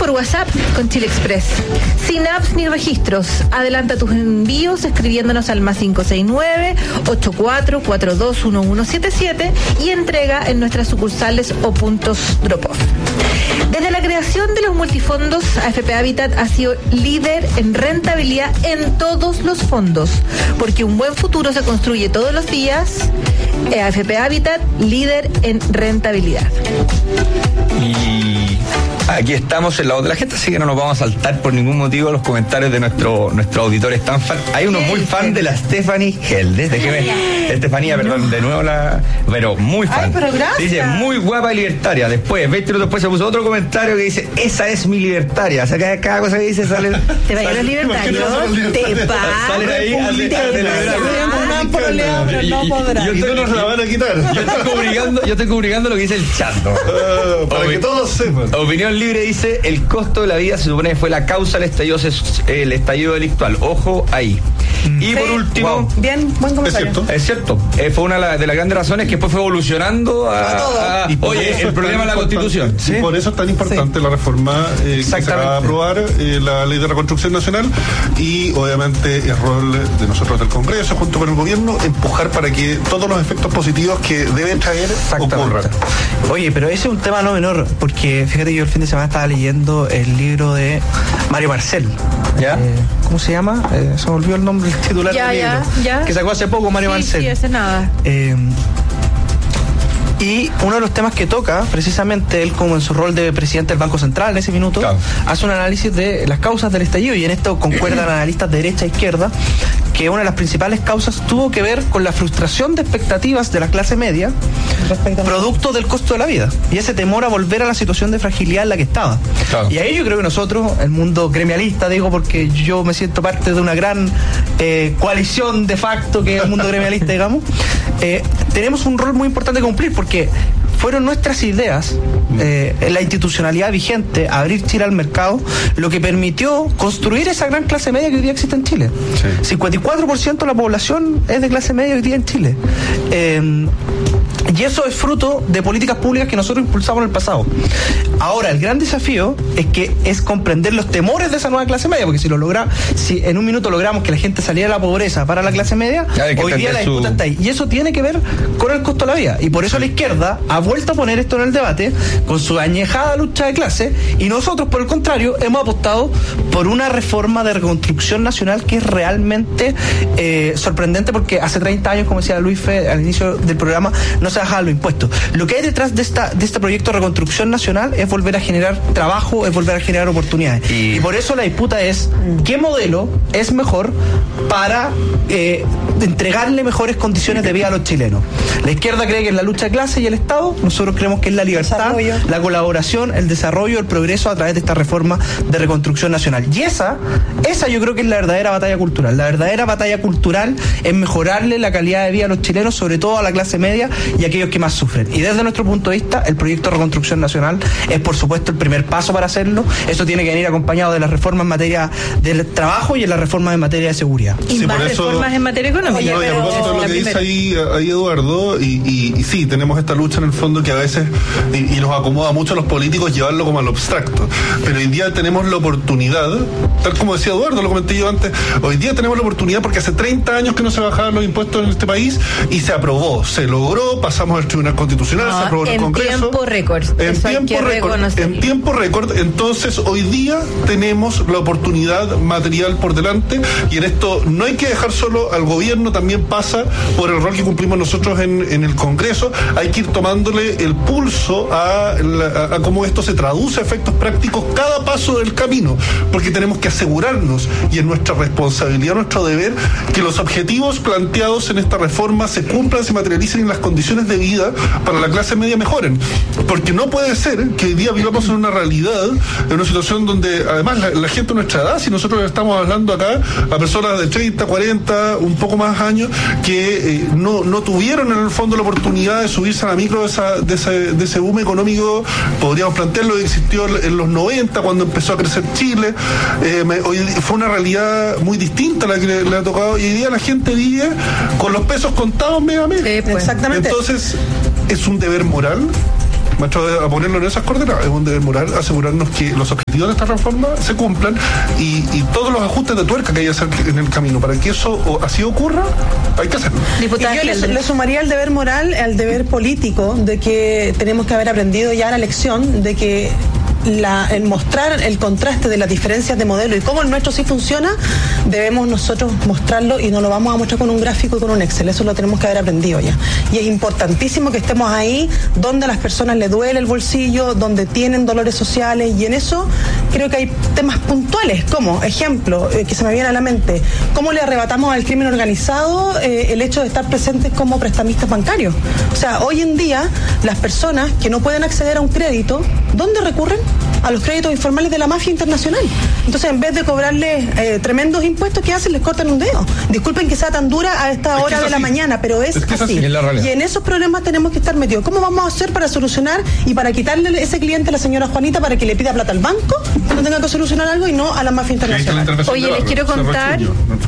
por WhatsApp con Chile Express. Sin apps ni registros. Adelanta tus envíos escribiéndonos al +54-421177 y entrega en nuestras sucursales o puntos drop-off. Desde la creación de los multifondos, AFP Habitat ha sido líder en rentabilidad en todos los fondos, porque un buen futuro se construye todos los días. AFP Habitat, líder en rentabilidad. Y aquí estamos en la otra. La gente, así que no nos vamos a saltar por ningún motivo los comentarios de nuestro auditor. Tan fan. Hay uno muy fan de la Stephanie Geldes. Estefanía, perdón, de nuevo pero muy fan. Ay, pero gracias. Dice, muy guapa y libertaria. Después, 20 minutos después se puso otro comentario que dice, esa es mi libertaria. O sea, cada cosa que dice sale. Te vayan los libertarios. Te pasa. Salen ahí a celebrar. No problema, pero no podrá. Y no nos la van a quitar. Yo estoy publicando lo que dice el chat, ¿no? Para que todos sepan. Opinión Libre dice, el costo de la vida se supone que fue la causa del estallido delictual. Ojo ahí. Y por último, bien, buen comentario. Es cierto. Fue una de las grandes razones que después fue evolucionando a oye, el problema de la Constitución. Y por eso es tan importante la reforma que se acaba de aprobar, la Ley de Reconstrucción Nacional, y obviamente el rol de nosotros del Congreso junto con el gobierno, empujar para que todos los efectos positivos que deben traer ocurran. Oye, pero ese es un tema no menor, porque fíjate que yo el fin de semana estaba leyendo el libro de Mario Marcel. ¿Ya? ¿Cómo se llama? Se me olvidó el nombre del titular del libro. Que sacó hace poco Mario Marcel. Sí, hace nada. Y uno de los temas que toca, precisamente él como en su rol de presidente del Banco Central en ese minuto, hace un análisis de las causas del estallido, y en esto concuerdan analistas de derecha e izquierda, que una de las principales causas tuvo que ver con la frustración de expectativas de la clase media producto del costo de la vida y ese temor a volver a la situación de fragilidad en la que estaba. Y ahí yo creo que nosotros, el mundo gremialista, digo porque yo me siento parte de una gran coalición de facto que es el mundo gremialista, digamos, tenemos un rol muy importante que cumplir, porque fueron nuestras ideas, en la institucionalidad vigente, abrir Chile al mercado, lo que permitió construir esa gran clase media que hoy día existe en Chile. 54% de la población es de clase media hoy día en Chile. Y eso es fruto de políticas públicas que nosotros impulsamos en el pasado. Ahora, el gran desafío es comprender los temores de esa nueva clase media, porque si en un minuto logramos que la gente saliera de la pobreza para la clase media, hoy día la disputa está ahí. Y eso tiene que ver con el costo de la vida. Y por eso la izquierda ha vuelto a poner esto en el debate con su añejada lucha de clase, y nosotros, por el contrario, hemos apostado por una reforma de reconstrucción nacional que es realmente sorprendente, porque hace 30 años, como decía Luis Fe al inicio del programa, no se bajaban los impuestos. Lo que hay detrás de este proyecto de reconstrucción nacional es volver a generar trabajo, es volver a generar oportunidades. Y por eso la disputa es qué modelo es mejor para entregarle mejores condiciones de vida a los chilenos. La izquierda cree que es la lucha de clase y el Estado, nosotros creemos que es la libertad, la colaboración, el desarrollo, el progreso a través de esta reforma de reconstrucción nacional. Y esa yo creo que es la verdadera batalla cultural. La verdadera batalla cultural es mejorarle la calidad de vida a los chilenos, sobre todo a la clase media y a aquellos que más sufren. Y desde nuestro punto de vista, el proyecto de reconstrucción nacional es, por supuesto, el primer paso para hacerlo. Eso tiene que venir acompañado de las reformas en materia del trabajo y en las reformas en materia de seguridad. Y más reformas en materia económica. Y a propósito de lo que dice ahí Eduardo, y sí, tenemos esta lucha en el fondo que a veces, y nos acomoda mucho a los políticos llevarlo como al abstracto, pero hoy día tenemos la oportunidad, tal como decía Eduardo, lo comenté yo antes, hoy día tenemos la oportunidad porque hace 30 años que no se bajaban los impuestos en este país y se aprobó, se logró, pasamos al Tribunal Constitucional, se aprobó en el Congreso. En tiempo récord, entonces hoy día tenemos la oportunidad material por delante, y en esto no hay que dejar solo al gobierno, también pasa por el rol que cumplimos nosotros en el Congreso. Hay que ir tomándole el pulso a cómo esto se traduce a efectos prácticos cada paso del camino, porque tenemos que asegurarnos, y es nuestra responsabilidad, nuestro deber, que los objetivos planteados en esta reforma se cumplan, se materialicen y las condiciones de vida para la clase media mejoren, porque no puede ser que hoy día vivamos en una realidad, en una situación donde además la gente de nuestra edad, si nosotros estamos hablando acá a personas de 30, 40, un poco más años, que no tuvieron en el fondo la oportunidad de subirse a la micro de ese boom económico, podríamos plantearlo, que existió en los 90 cuando empezó a crecer Chile. Hoy fue una realidad muy distinta a la que le ha tocado, y hoy día la gente vive con los pesos contados mes a mes. Exactamente. Entonces es un deber moral me atrevo a ponerlo en esas coordenadas. Es un deber moral asegurarnos que los objetivos de esta reforma se cumplan y todos los ajustes de tuerca que hay que hacer en el camino. Para que eso así ocurra, hay que hacerlo. Yo le sumaría el deber moral al deber político de que tenemos que haber aprendido ya la lección de que el mostrar el contraste de las diferencias de modelo y cómo el nuestro sí funciona, debemos nosotros mostrarlo y no lo vamos a mostrar con un gráfico y con un Excel. Eso lo tenemos que haber aprendido ya. Y es importantísimo que estemos ahí donde a las personas les duele el bolsillo, donde tienen dolores sociales, y en eso creo que hay temas puntuales, como ejemplo, que se me viene a la mente, cómo le arrebatamos al crimen organizado el hecho de estar presentes como prestamistas bancarios. O sea, hoy en día las personas que no pueden acceder a un crédito, ¿dónde recurren? A los créditos informales de la mafia internacional. Entonces, en vez de cobrarles tremendos impuestos, ¿qué hacen? Les cortan un dedo. Disculpen que sea tan dura a esta hora de la mañana, pero es así. Y en esos problemas tenemos que estar metidos. ¿Cómo vamos a hacer para solucionar y para quitarle ese cliente a la señora Juanita para que le pida plata al banco cuando tenga que solucionar algo y no a la mafia internacional? Oye, les quiero contar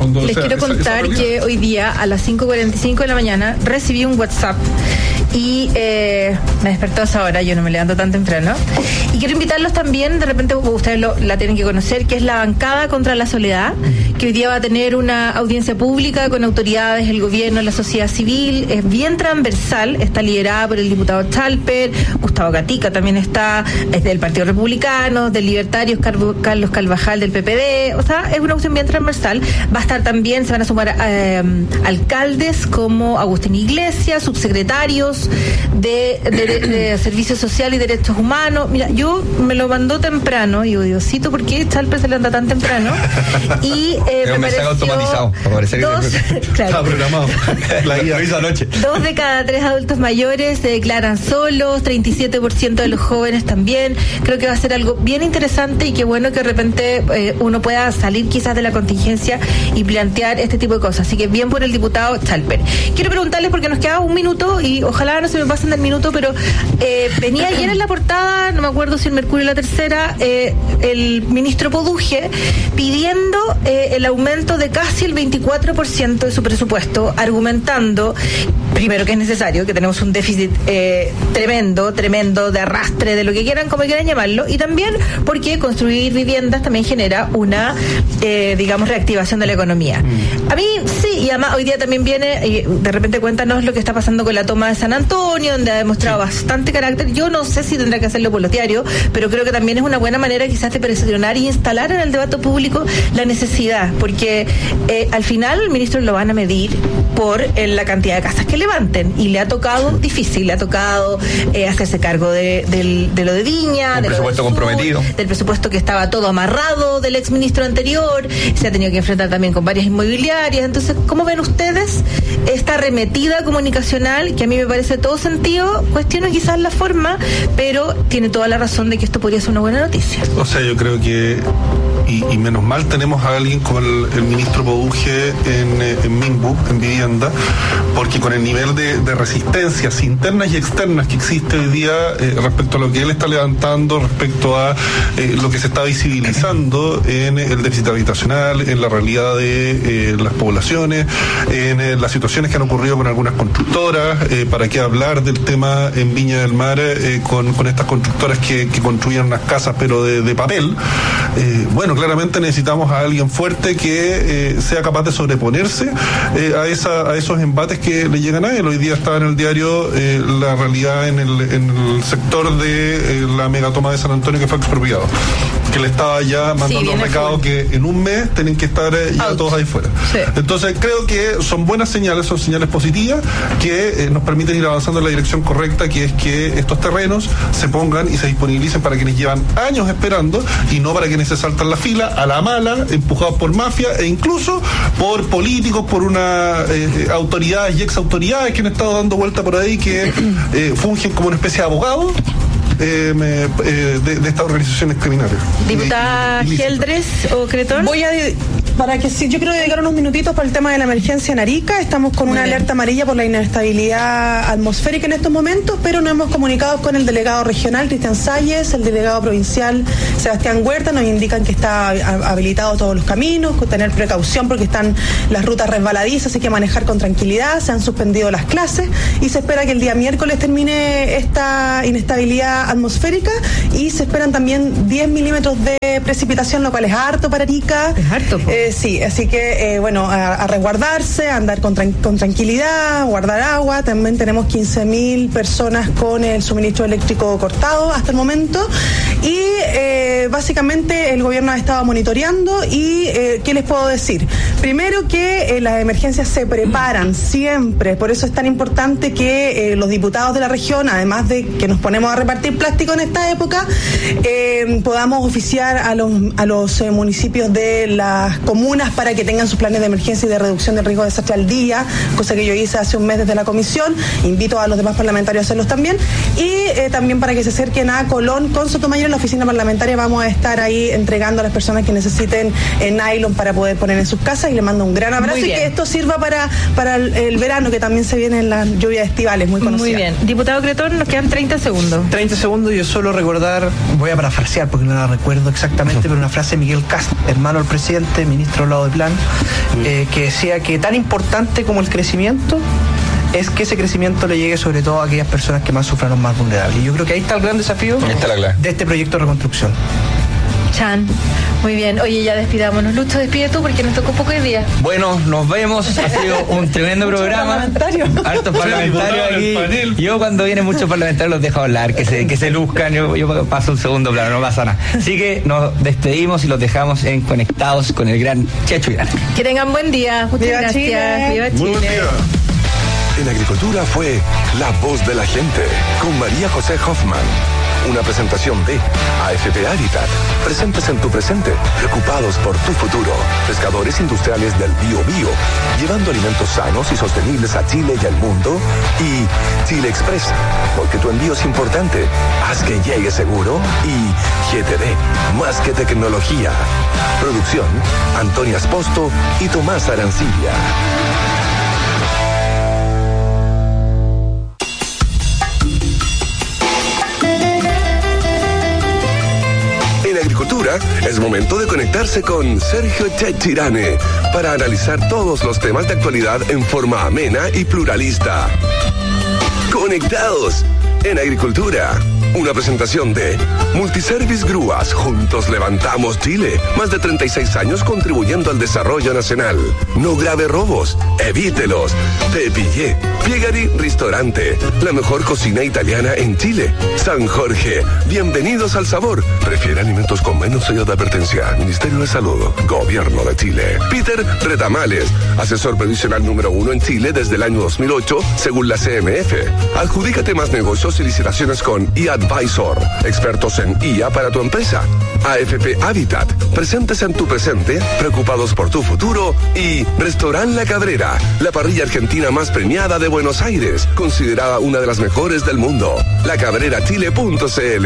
que hoy día a las 5:45 de la mañana recibí un WhatsApp y me despertó a esa hora, yo no me levanto tan temprano, y quiero invitarlos también, de repente ustedes la tienen que conocer, que es la Bancada contra la Soledad, que hoy día va a tener una audiencia pública con autoridades, el gobierno, la sociedad civil. Es bien transversal, está liderada por el diputado Chalper, Gustavo Gatica también está, es del Partido Republicano, del Libertarios, Carlos Carvajal del PPD, o sea, es una opción bien transversal. Va a estar también, se van a sumar alcaldes como Agustín Iglesias, subsecretarios de Servicios Social y Derechos Humanos. Mira, yo me lo mandó temprano y Diosito, ¿por qué Chalper se levanta tan temprano? Y me pareció automatizado, está programado. La guía avisa anoche. 2 de cada 3 adultos mayores se declaran solos, 37% de los jóvenes también. Creo que va a ser algo bien interesante y qué bueno que de repente uno pueda salir quizás de la contingencia y plantear este tipo de cosas. Así que bien por el diputado Chalper. Quiero preguntarles, porque nos queda un minuto y ojalá no se me pasen del minuto, pero venía ayer en la portada, no me acuerdo si el Mercurio o la Tercera, el ministro Poduje pidiendo el aumento de casi el 24% de su presupuesto, argumentando primero que es necesario, que tenemos un déficit tremendo de arrastre, de lo que quieran, como quieran llamarlo, y también porque construir viviendas también genera una reactivación de la economía. A mí sí, y además hoy día también viene, y de repente cuéntanos lo que está pasando con la toma de San Antonio, donde ha demostrado bastante carácter. Yo no sé si tendrá que hacerlo por los diarios, pero creo que también es una buena manera quizás de presionar y instalar en el debate público la necesidad, porque al final el ministro lo van a medir por la cantidad de casas que levanten, y le ha tocado difícil, le ha tocado hacerse cargo de lo de Viña, del presupuesto comprometido, del presupuesto que estaba todo amarrado del exministro anterior, se ha tenido que enfrentar también con varias inmobiliarias. Entonces, ¿cómo ven ustedes esta arremetida comunicacional que a mí me parece de todo sentido? Cuestiono quizás la forma, pero tiene toda la razón de que esto podría ser una buena noticia. O sea, yo creo que y menos mal tenemos a alguien como el ministro Poduje en Minbu, en vivienda, porque con el nivel de resistencias internas y externas que existe hoy día respecto a lo que él está levantando, respecto a lo que se está visibilizando en el déficit habitacional, en la realidad de las poblaciones, en las situaciones que han ocurrido con algunas constructoras, para qué hablar del tema en Viña del Mar con estas constructoras que construyen unas casas pero de papel. Bueno, claramente necesitamos a alguien fuerte que sea capaz de sobreponerse a esos embates que le llegan a él. Hoy día estaba en el diario la realidad en el sector de la megatoma de San Antonio, que fue expropiado, que le estaba ya mandando un recado que en un mes tienen que estar ya todos ahí fuera. Sí. Entonces creo que son buenas señales, son señales positivas que nos permiten ir avanzando en la dirección correcta, que es que estos terrenos se pongan y se disponibilicen para quienes llevan años esperando y no para quienes se saltan la fila a la mala, empujados por mafia e incluso por políticos, por una autoridades y exautoridades que han estado dando vuelta por ahí, que fungen como una especie de abogados de estas organizaciones criminales. ¿Diputada Geldres o Cretón? Yo quiero dedicar unos minutitos para el tema de la emergencia en Arica. Estamos con una alerta amarilla por la inestabilidad atmosférica en estos momentos, pero nos hemos comunicado con el delegado regional, Cristian Salles, el delegado provincial, Sebastián Huerta. Nos indican que está habilitado todos los caminos, con tener precaución porque están las rutas resbaladizas, hay que manejar con tranquilidad. Se han suspendido las clases y se espera que el día miércoles termine esta inestabilidad atmosférica, y se esperan también 10 milímetros de precipitación, lo cual es harto para Arica. Es harto. Sí, así que a resguardarse, a andar con tranquilidad, guardar agua. También tenemos 15.000 personas con el suministro eléctrico cortado hasta el momento, y básicamente el gobierno ha estado monitoreando. Y ¿qué les puedo decir? Primero que las emergencias se preparan siempre, por eso es tan importante que los diputados de la región, además de que nos ponemos a repartir plástico en esta época, podamos oficiar a los municipios de las comunas para que tengan sus planes de emergencia y de reducción del riesgo de desastre al día, cosa que yo hice hace un mes desde la comisión. Invito a los demás parlamentarios a hacerlos también, y también para que se acerquen a Colón con Sotomayor. En la oficina parlamentaria vamos a estar ahí entregando a las personas que necesiten nylon para poder poner en sus casas, y le mando un gran abrazo y que esto sirva para el verano, que también se vienen las lluvias estivales muy conocidas. Muy bien. Diputado Cretón, nos quedan 30 segundos. 30 segundos, yo solo recordar, voy a parafrasear porque no la recuerdo exactamente, pero una frase de Miguel Cast, hermano del presidente, ministro al lado de Plan, que decía que tan importante como el crecimiento es que ese crecimiento le llegue sobre todo a aquellas personas que más sufran o más vulnerables. Y yo creo que ahí está el gran desafío de este proyecto de reconstrucción. Chan, muy bien. Oye, ya despidámonos. Lucho, despide tú porque nos tocó poco de día. Bueno, nos vemos. Ha sido un tremendo programa. Hartos parlamentarios aquí. Yo cuando vienen muchos parlamentarios los dejo hablar, que se luzcan. Yo paso un segundo plano, no pasa nada. Así que nos despedimos y los dejamos conectados con el gran Checho Irán. Que tengan buen día. Muchas gracias. Chile. Viva Chile. En Agricultura fue La Voz de la Gente con María José Hoffman. Una presentación de AFP Habitat. Presentes en tu presente, preocupados por tu futuro. Pescadores industriales del Bio, llevando alimentos sanos y sostenibles a Chile y al mundo. Y Chile Express, porque tu envío es importante. Haz que llegue seguro. Y GTD, más que tecnología. Producción, Antonia Esposto y Tomás Arancibia. Es momento de conectarse con Sergio Chechirane para analizar todos los temas de actualidad en forma amena y pluralista. Conectados en Agricultura. Una presentación de Multiservice Grúas. Juntos levantamos Chile. Más de 36 años contribuyendo al desarrollo nacional. No grave robos. Evítelos. Te pillé. Piegari Restaurante. La mejor cocina italiana en Chile. San Jorge. Bienvenidos al sabor. Prefiere alimentos con menos sello de advertencia. Ministerio de Salud. Gobierno de Chile. Peter Retamales. Asesor previsional número 1 en Chile desde el año 2008, según la CMF. Adjudícate más negocios y licitaciones con Advisor, expertos en IA para tu empresa. AFP Habitat, presentes en tu presente, preocupados por tu futuro. Y Restaurant La Cabrera, la parrilla argentina más premiada de Buenos Aires, considerada una de las mejores del mundo. lacabrerachile.cl.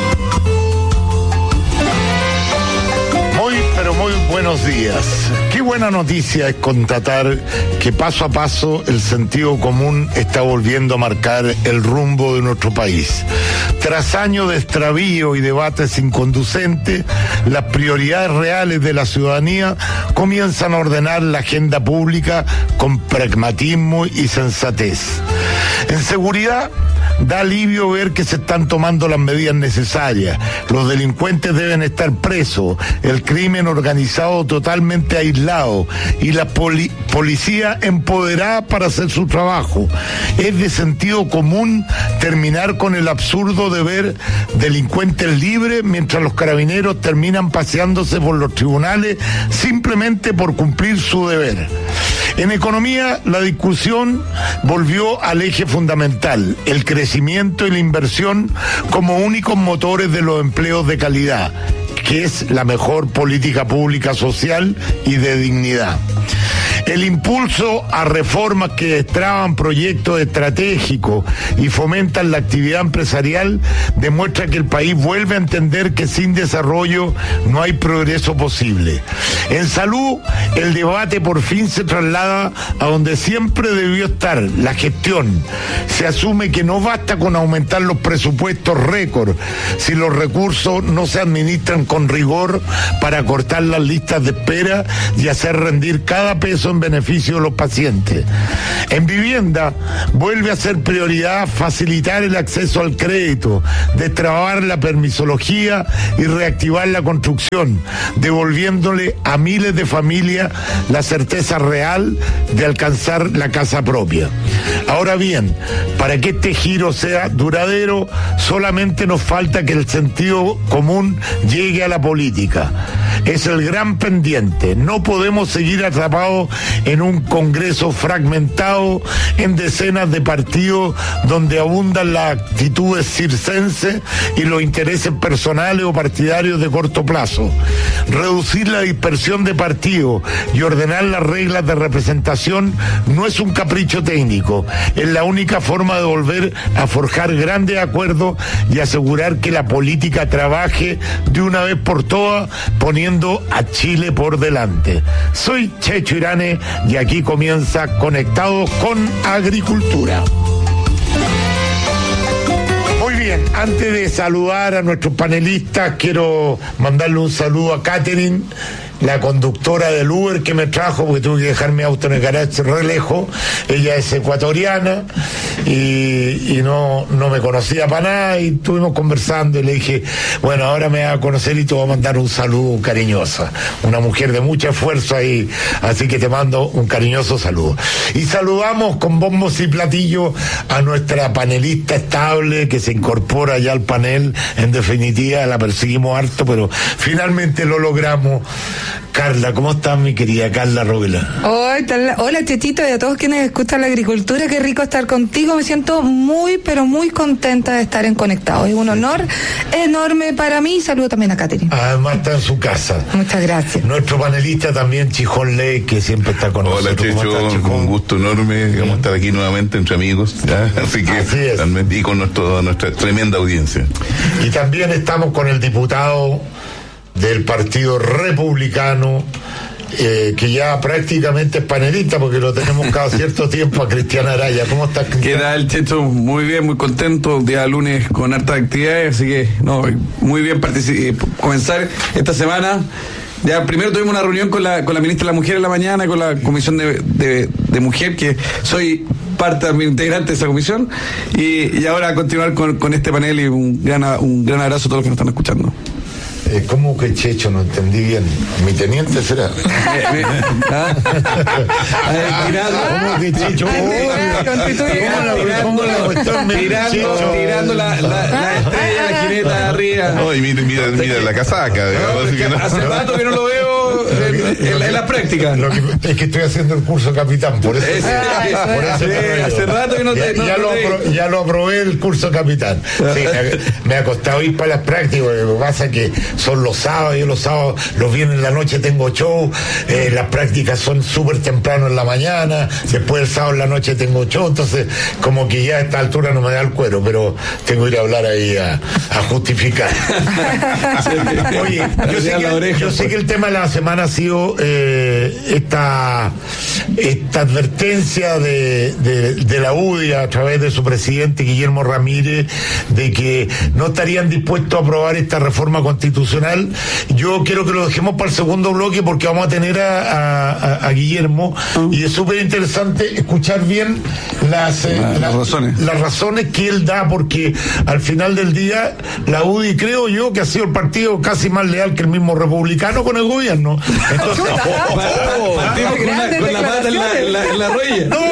Pero muy buenos días. Qué buena noticia es constatar que paso a paso el sentido común está volviendo a marcar el rumbo de nuestro país. Tras años de extravío y debates inconducentes, las prioridades reales de la ciudadanía comienzan a ordenar la agenda pública con pragmatismo y sensatez. En seguridad, da alivio ver que se están tomando las medidas necesarias. Los delincuentes deben estar presos, el crimen organizado totalmente aislado y la policía empoderada para hacer su trabajo. Es de sentido común terminar con el absurdo de ver delincuentes libres mientras los carabineros terminan paseándose por los tribunales simplemente por cumplir su deber. En economía, la discusión volvió al eje fundamental, el crecimiento y la inversión como únicos motores de los empleos de calidad, que es la mejor política pública social y de dignidad. El impulso a reformas que destraban proyectos estratégicos y fomentan la actividad empresarial demuestra que el país vuelve a entender que sin desarrollo no hay progreso posible. En salud, el debate por fin se traslada a donde siempre debió estar, la gestión. Se asume que no basta con aumentar los presupuestos récord si los recursos no se administran con rigor para cortar las listas de espera y hacer rendir cada peso en beneficio de los pacientes. En vivienda, vuelve a ser prioridad facilitar el acceso al crédito, destrabar la permisología y reactivar la construcción, devolviéndole a miles de familias la certeza real de alcanzar la casa propia. Ahora bien, para que este giro sea duradero, solamente nos falta que el sentido común llegue a la política. Es el gran pendiente. No podemos seguir atrapados en un Congreso fragmentado en decenas de partidos donde abundan las actitudes circenses y los intereses personales o partidarios de corto plazo. Reducir la dispersión de partidos y ordenar las reglas de representación no es un capricho técnico, es la única forma de volver a forjar grandes acuerdos y asegurar que la política trabaje de una vez por todas, poniendo a Chile por delante. Soy Checho Irane y aquí comienza Conectados con Agricultura. Muy bien, antes de saludar a nuestros panelistas, quiero mandarle un saludo a Catherine, la conductora del Uber que me trajo, porque tuve que dejar mi auto en el garaje re lejos. Ella es ecuatoriana y no me conocía para nada, y estuvimos conversando y le dije, bueno, ahora me va a conocer y te voy a mandar un saludo cariñoso. Una mujer de mucho esfuerzo ahí, así que te mando un cariñoso saludo. Y saludamos con bombos y platillos a nuestra panelista estable que se incorpora ya al panel. En definitiva, la perseguimos harto, pero finalmente lo logramos. Carla, ¿cómo estás, mi querida Carla Robela? Hola, Chechito, y a todos quienes escuchan la agricultura, qué rico estar contigo. Me siento muy, pero muy contenta de estar en Conectados. Es un honor enorme para mí, y saludo también a Catherine. Además está en su casa. Muchas gracias. Nuestro panelista también, Chijón Ley, que siempre está con nosotros. Hola, Checho, con un gusto enorme, digamos, estar aquí nuevamente entre amigos, ¿ya? Así que, y con nuestra tremenda audiencia. Y también estamos con el diputado del Partido Republicano, que ya prácticamente es panelista porque lo tenemos cada cierto tiempo, a Cristian Araya. ¿Cómo estás, Cristian? ¿Qué tal, Checho? Muy bien, muy contento. Día lunes con hartas actividades, así que muy bien comenzar esta semana. Ya primero tuvimos una reunión con la ministra de la Mujer en la mañana, con la Comisión de Mujer, que soy parte integrante de esa comisión, y ahora a continuar con este panel, y un gran abrazo a todos los que nos están escuchando. ¿Cómo que Checho? No entendí bien. ¿Mi teniente será? ¿Cómo que Checho? Tirando la estrella, la jineta arriba. No, y mira la casaca. Hace rato que no lo veo en la práctica. Es que estoy haciendo el curso capitán, por eso. Hace rato que no te... Ya lo aprobé el curso capitán. Sí, me ha costado ir para las prácticas. Lo que pasa es que son los sábados, yo los sábados, los viernes en la noche tengo show, las prácticas son súper temprano en la mañana, después el sábado en la noche tengo show, entonces como que ya a esta altura no me da el cuero, pero tengo que ir a hablar ahí a justificar. Oye, yo sé que el tema de la semana ha sido esta advertencia de la UDI a través de su presidente Guillermo Ramírez, de que no estarían dispuestos a aprobar esta reforma constitucional. Yo quiero que lo dejemos para el segundo bloque porque vamos a tener a Guillermo, y es súper interesante escuchar bien las razones que él da, porque al final del día la UDI, creo yo, que ha sido el partido casi más leal que el mismo republicano con el gobierno. Entonces, partimos con la pata en la rodilla. No,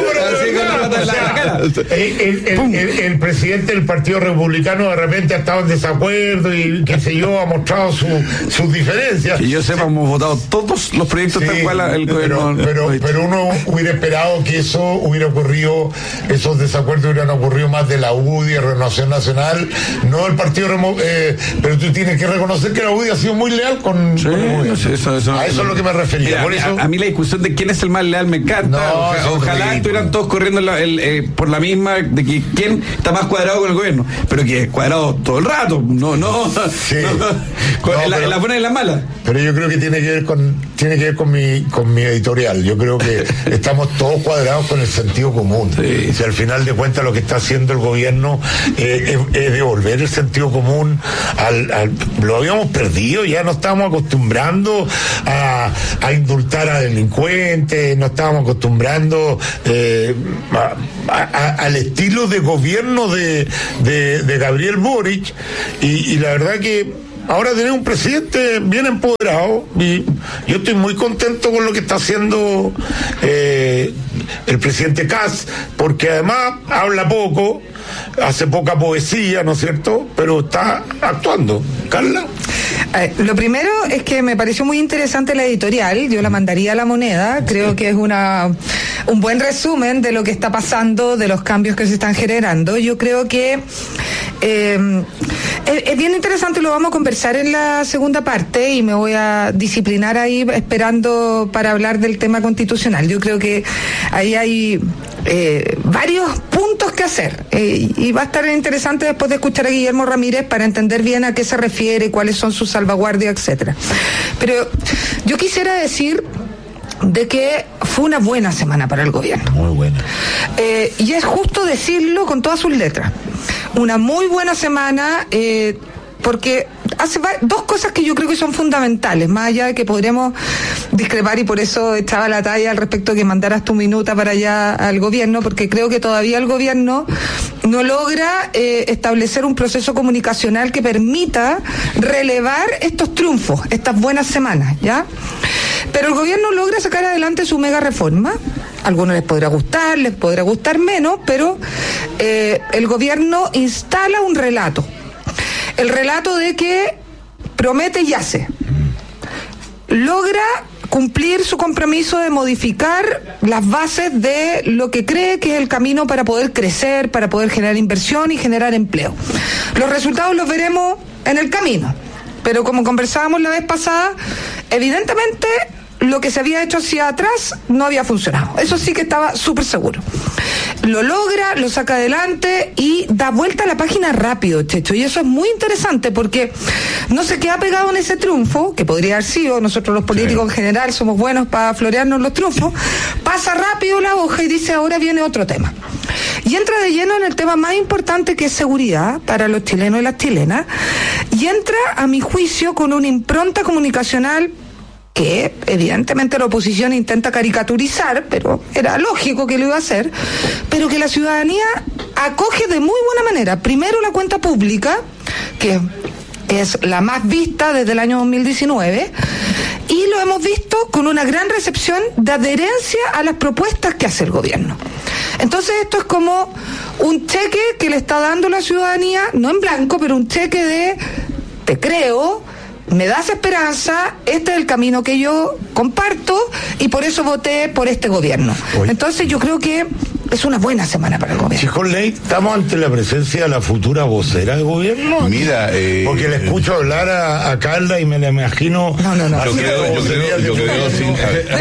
el presidente del Partido Republicano de repente ha estado en desacuerdo y qué sé yo, ha mostrado sus diferencias. Y yo sepa, hemos votado todos los proyectos tal cual el gobierno. Pero uno hubiera esperado que eso hubiera ocurrido, esos desacuerdos hubieran ocurrido más de la UDI, Renovación Nacional, no el Partido pero tú tienes que reconocer que la UDI ha sido muy leal con el gobierno. Eso A eso es lo que me refería. Mira, por eso... a mí la discusión de quién es el más leal me encanta. Ojalá estuvieran todos corriendo por la misma de que quién está más cuadrado con el gobierno, pero que es cuadrado todo el rato, no en las buenas y las malas. Pero yo creo que tiene que ver con mi editorial. Yo creo que estamos todos cuadrados con el sentido común. Sí. Si al final de cuentas lo que está haciendo el gobierno es devolver el sentido común lo habíamos perdido, ya nos estábamos acostumbrando a indultar a delincuentes, nos estábamos acostumbrando al estilo de gobierno de Gabriel Boric, y la verdad que ahora tenemos un presidente bien empoderado y yo estoy muy contento con lo que está haciendo el presidente Kast, porque además habla poco, hace poca poesía, ¿no es cierto? Pero está actuando. Carla. Lo primero es que me pareció muy interesante la editorial, yo la mandaría a La Moneda, creo que es un buen resumen de lo que está pasando, de los cambios que se están generando. Yo creo que es bien interesante, lo vamos a conversar en la segunda parte y me voy a disciplinar ahí esperando para hablar del tema constitucional. Yo creo que ahí hay varios puntos que hacer y va a estar interesante después de escuchar a Guillermo Ramírez para entender bien a qué se refiere, cuáles son sus salvaguardias, etcétera. Pero yo quisiera decir de que fue una buena semana para el gobierno. Muy buena. Y es justo decirlo con todas sus letras. Una muy buena semana, porque hace dos cosas que yo creo que son fundamentales, más allá de que podríamos discrepar, y por eso echaba la talla al respecto que mandaras tu minuta para allá al gobierno, porque creo que todavía el gobierno no logra establecer un proceso comunicacional que permita relevar estos triunfos, estas buenas semanas, ¿ya? Pero el gobierno logra sacar adelante su mega reforma. A algunos les podrá gustar menos, pero el gobierno instala un relato. El relato de que promete y hace. Logra cumplir su compromiso de modificar las bases de lo que cree que es el camino para poder crecer, para poder generar inversión y generar empleo. Los resultados los veremos en el camino, pero como conversábamos la vez pasada, evidentemente lo que se había hecho hacia atrás no había funcionado. Eso sí que estaba súper seguro. Lo logra, lo saca adelante y da vuelta a la página rápido, Checho. Y eso es muy interesante porque no se queda pegado en ese triunfo, que podría haber sido, nosotros los políticos en general somos buenos para florearnos los triunfos, pasa rápido la hoja y dice ahora viene otro tema. Y entra de lleno en el tema más importante, que es seguridad para los chilenos y las chilenas, y entra, a mi juicio, con una impronta comunicacional que evidentemente la oposición intenta caricaturizar, pero era lógico que lo iba a hacer, pero que la ciudadanía acoge de muy buena manera. Primero, la cuenta pública, que es la más vista desde el año 2019, y lo hemos visto con una gran recepción de adherencia a las propuestas que hace el gobierno. Entonces esto es como un cheque que le está dando la ciudadanía, no en blanco, pero un cheque de te creo, me das esperanza, este es el camino que yo comparto y por eso voté por este gobierno. Entonces yo creo que es una buena semana para el gobierno. Chicos, Ley, ¿estamos ante la presencia de la futura vocera del gobierno? Mira, porque le escucho hablar a Carla y me la imagino. No. Yo creo sí.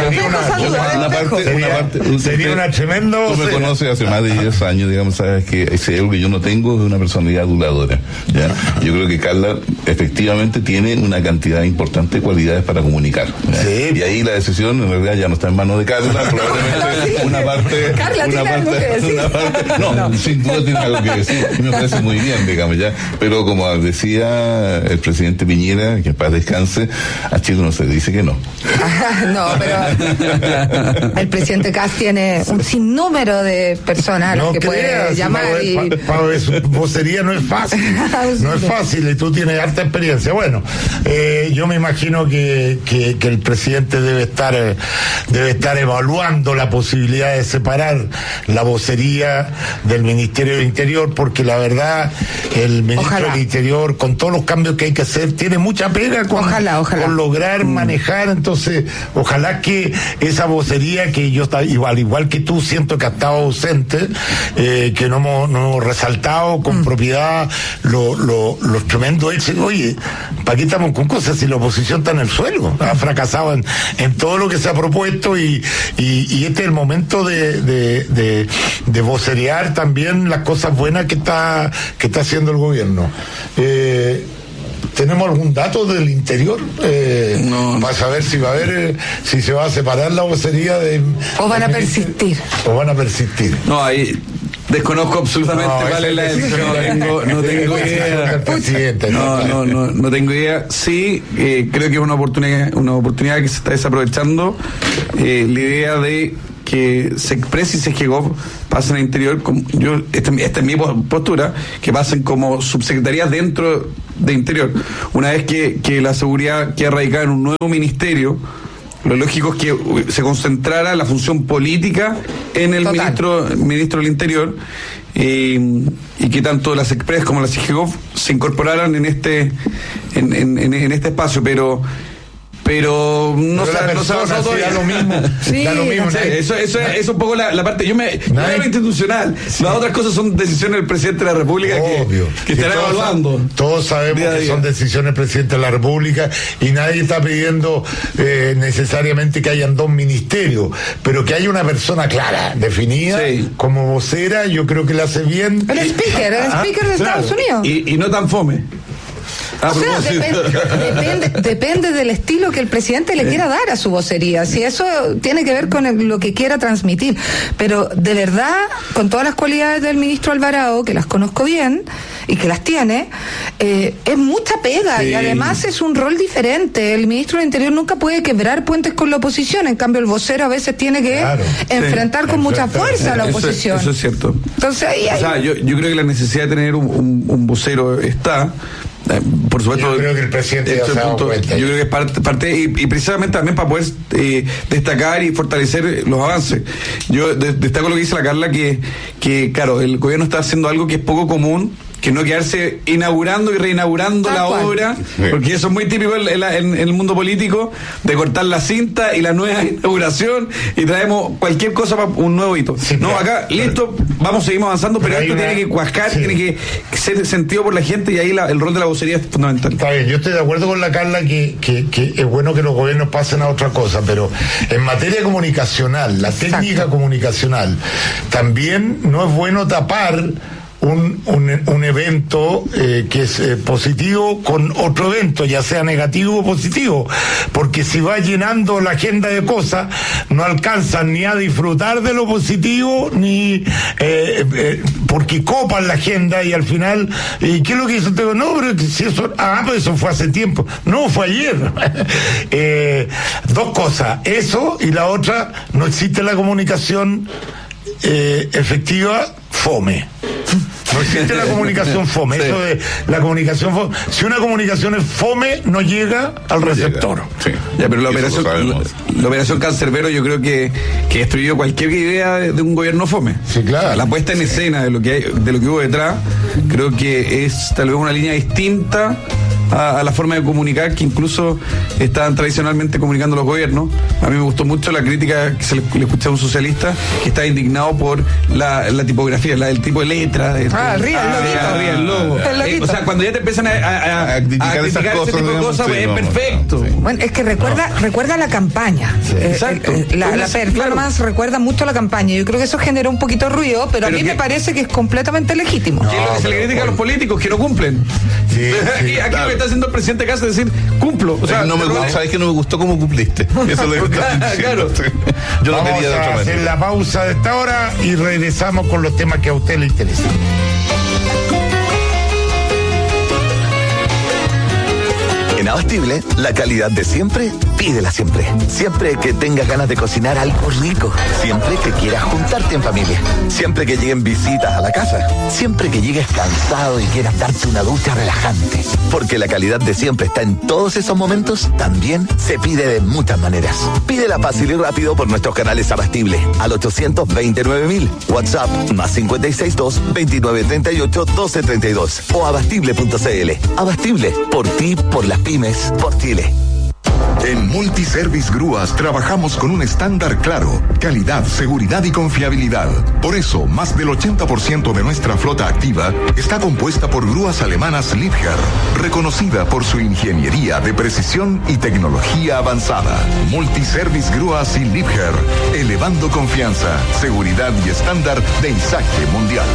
Sería una tremenda vocera. Tú me conoces hace más de 10 años, digamos, sabes que si hay algo que yo no tengo es una personalidad aduladora, ¿ya? Yo creo que Carla efectivamente tiene una cantidad importante de cualidades para comunicar, ¿ya? Sí. Y ahí la decisión en realidad ya no está en manos de Carla, probablemente una parte no, sin duda tiene algo que decir, y me parece muy bien, digamos, ya, pero como decía el presidente Piñera, que en paz descanse, a Chile no se dice que no. No, pero el presidente Kast tiene un sinnúmero de personas a las que puede llamar para su vocería no es fácil, no es fácil, y tú tienes harta experiencia. Bueno, yo me imagino que el presidente debe estar evaluando la posibilidad de separar la vocería del Ministerio del Interior, porque la verdad el Ministro del Interior, con todos los cambios que hay que hacer, tiene mucha pega con lograr manejar. Entonces ojalá que esa vocería, que yo igual que tú siento que ha estado ausente, que no hemos resaltado con propiedad los tremendos éxitos. Oye, ¿para qué estamos con cosas si la oposición está en el suelo? Ha fracasado en todo lo que se ha propuesto, y este es el momento de vocerear también las cosas buenas que está haciendo el gobierno. ¿Tenemos algún dato del interior? Para saber si va a haber, si se va a separar la vocería de... ¿O van a persistir? ¿O van a persistir? No, ahí desconozco absolutamente cuál es la decisión. No tengo idea. No tengo idea. Sí, creo que es una oportunidad que se está desaprovechando. La idea de que se exprese y se Segov pasen al interior, esta es mi postura, que pasen como subsecretarías dentro de interior. Una vez que la seguridad queda radicada en un nuevo ministerio, lo lógico es que se concentrara la función política en el ministro del Interior, y que tanto las Express como las Segov se incorporaran en este espacio, pero no se ha pasado todavía. Da lo mismo. Sí, da lo mismo. Sí, eso es un poco la parte. Yo veo lo institucional. Sí. Las otras cosas son decisiones del presidente de la República que estará evaluando. Todos sabemos que son decisiones del presidente de la República, y nadie está pidiendo necesariamente que hayan dos ministerios, pero que haya una persona clara, definida, como vocera. Yo creo que le hace bien. El speaker de Estados Unidos. Y no tan fome. O sea, depende del estilo que el presidente le quiera dar a su vocería. Si eso tiene que ver con lo que quiera transmitir. Pero de verdad, con todas las cualidades del ministro Alvarado, que las conozco bien y que las tiene, es mucha pega, y además es un rol diferente. El ministro del Interior nunca puede quebrar puentes con la oposición. En cambio, el vocero a veces tiene que enfrentar con mucha fuerza a la oposición. Eso es cierto. Entonces, yo creo que la necesidad de tener un vocero está. Por supuesto, yo creo que el presidente ya se ha dado cuenta. Yo creo que es parte y precisamente también para poder destacar y fortalecer los avances. Yo destaco lo que dice la Carla, que claro, el gobierno está haciendo algo que es poco común, que no quedarse inaugurando y reinaugurando la obra, porque eso es muy típico en el mundo político, de cortar la cinta y la nueva inauguración, y traemos cualquier cosa para un nuevo hito. Acá, listo, seguimos avanzando, pero esto tiene que cuajar, tiene que ser sentido por la gente, y ahí el rol de la vocería es fundamental. Está bien, yo estoy de acuerdo con la Carla que es bueno que los gobiernos pasen a otra cosa, pero en materia comunicacional, la técnica comunicacional, también no es bueno tapar un evento que es positivo con otro evento, ya sea negativo o positivo, porque si va llenando la agenda de cosas, no alcanzan ni a disfrutar de lo positivo, ni porque copan la agenda, y al final, ¿qué es lo que hizo? No, pero si eso, pues eso fue hace tiempo. No, fue ayer. Dos cosas, eso, y la otra, no existe la comunicación efectiva, fome. No existe la comunicación fome. Eso de la comunicación fome. Si una comunicación es fome, no llega al receptor. Pero la operación Cancerbero, yo creo que destruyó cualquier idea de un gobierno fome. Sí, claro. La puesta en escena de lo que hubo detrás, creo que es tal vez una línea distinta a la forma de comunicar que incluso estaban tradicionalmente comunicando los gobiernos. A mí me gustó mucho la crítica que le escuché a un socialista que estaba indignado por la tipografía, el tipo de letra. Arriba el logo. O sea, cuando ya te empiezan a criticar esas cosas, ese tipo de cosas, pues, es perfecto. Bueno, es que recuerda la campaña. Exacto. La performance recuerda mucho a la campaña. Yo creo que eso generó un poquito de ruido, pero a mí me parece que es completamente legítimo. ¿Qué es lo que se le critica a los políticos? Que no cumplen. Y aquí lo que está haciendo el presidente Casa es decir, cumplo. O sea, sabes que no me gustó cómo cumpliste. Eso es lo que claro. Yo lo quería de otra manera. Vamos a hacer la pausa de esta hora y regresamos con los temas que a usted le interesan. En En Abastible, la calidad de siempre, pídela siempre. Siempre que tengas ganas de cocinar algo rico. Siempre que quieras juntarte en familia. Siempre que lleguen visitas a la casa. Siempre que llegues cansado y quieras darte una ducha relajante. Porque la calidad de siempre está en todos esos momentos, también se pide de muchas maneras. Pídela fácil y rápido por nuestros canales Abastible al 829.000. WhatsApp +562 2938 1232 o abastible.cl. Abastible, por ti, por las pymes, por Chile. En Multiservice Grúas trabajamos con un estándar claro, calidad, seguridad y confiabilidad. Por eso, más del 80% de nuestra flota activa está compuesta por grúas alemanas Liebherr, reconocida por su ingeniería de precisión y tecnología avanzada. Multiservice Grúas y Liebherr, elevando confianza, seguridad y estándar de Isaque Mundial.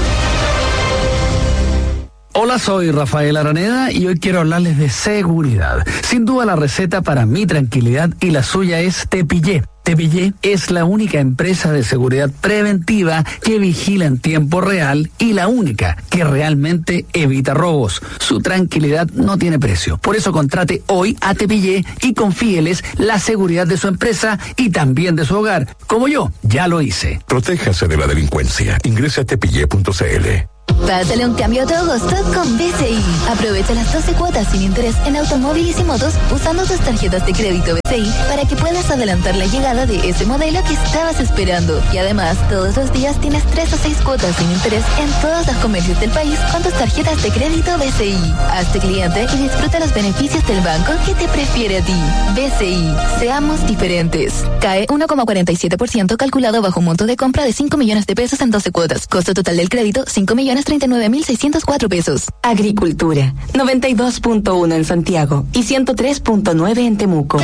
Hola, soy Rafael Araneda y hoy quiero hablarles de seguridad. Sin duda la receta para mi tranquilidad y la suya es Tepillé. Tepillé es la única empresa de seguridad preventiva que vigila en tiempo real y la única que realmente evita robos. Su tranquilidad no tiene precio. Por eso contrate hoy a Tepillé y confíeles la seguridad de su empresa y también de su hogar, como yo ya lo hice. Protéjase de la delincuencia. Ingrese a tepillé.cl. Pásale un cambio a tu agosto con BCI. Aprovecha las 12 cuotas sin interés en automóviles y motos usando tus tarjetas de crédito BCI para que puedas adelantar la llegada de ese modelo que estabas esperando. Y además, todos los días tienes 3 o 6 cuotas sin interés en todos los comercios del país con tus tarjetas de crédito BCI. Hazte cliente y disfruta los beneficios del banco que te prefiere a ti. BCI. Seamos diferentes. CAE 1,47% calculado bajo un monto de compra de 5 millones de pesos en 12 cuotas. Costo total del crédito, 5.039.604 pesos. Agricultura, 92.1 en Santiago y 103.9 en Temuco.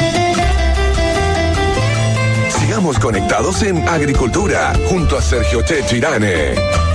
Sigamos conectados en Agricultura, junto a Sergio Chechirane.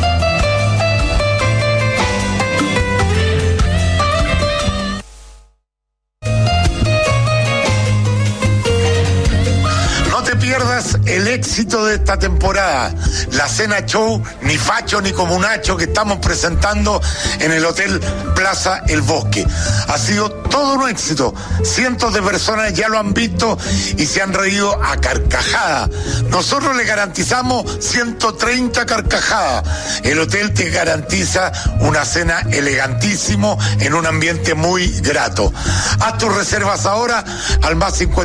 Pierdas el éxito de esta temporada, la cena show Ni Facho ni Comunacho que estamos presentando en el Hotel Plaza El Bosque. Ha sido todo un éxito, cientos de personas ya lo han visto y se han reído a carcajada. Nosotros le garantizamos 130 carcajadas. El hotel te garantiza una cena elegantísimo en un ambiente muy grato. Haz tus reservas ahora al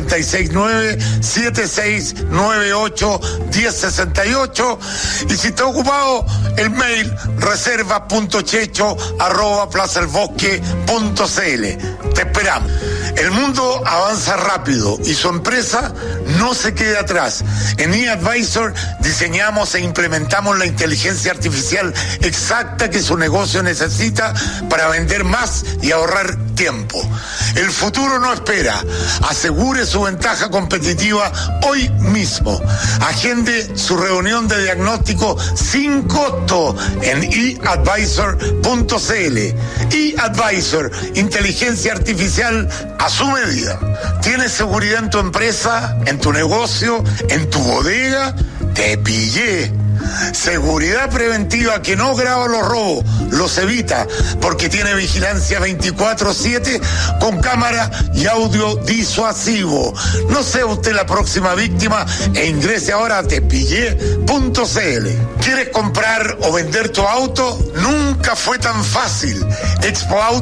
+56.976981068 y si está ocupado el mail reserva.checho@plazaelbosque.cl. Te esperamos. El mundo avanza rápido y su empresa no se queda atrás. En eAdvisor diseñamos e implementamos la inteligencia artificial exacta que su negocio necesita para vender más y ahorrar tiempo. El futuro no espera. Asegure su ventaja competitiva hoy mismo. Agende su reunión de diagnóstico sin costo en eAdvisor.cl. eAdvisor, inteligencia artificial a su medida. ¿Tienes seguridad en tu empresa, en tu negocio, en tu bodega? Te pillé. Seguridad preventiva que no graba los robos, los evita, porque tiene vigilancia 24/7 con cámara y audio disuasivo. No sea usted la próxima víctima e ingrese ahora a tepillé.cl. ¿Quieres comprar o vender tu auto? Nunca fue tan fácil. Expo Auto